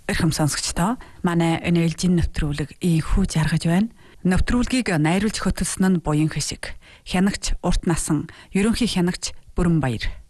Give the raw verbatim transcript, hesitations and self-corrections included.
Эрхэм сонсогчдоо манай өнөөлжин нэвтрүүлэг ийхүү жаргаж байна. Нэвтрүүлгийг найруулж хөтөлсөн нь Буян Хишиг, хянагч Урт насан, ерөнхий хянагч Бүрэнбаяр.